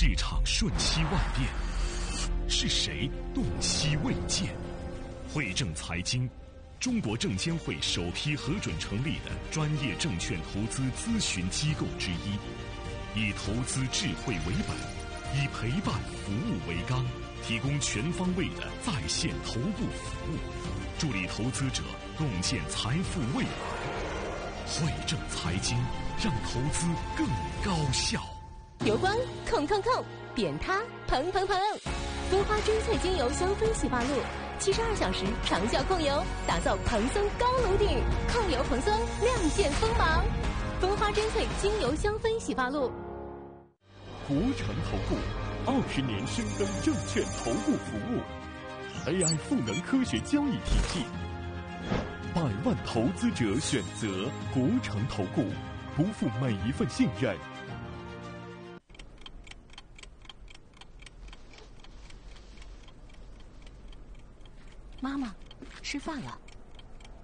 市场瞬息万变，是谁洞悉未见？汇正财经，中国证监会首批核准成立的专业证券投资咨询机构之一，以投资智慧为本，以陪伴服务为纲，提供全方位的在线头部服务，助力投资者共建财富未来。汇正财经，让投资更高效。 油光控，点它蓬，蜂花珍萃精油香氛洗发露，72小时长效控油，打造蓬松高颅顶，控油蓬松，亮剑锋芒。蜂花珍萃精油香氛洗发露。 国诚投顾20年深耕证券投顾服务 ，AI 赋能科学交易体系，100万投资者选择国诚投顾，不负每一份信任。 妈妈，吃饭了。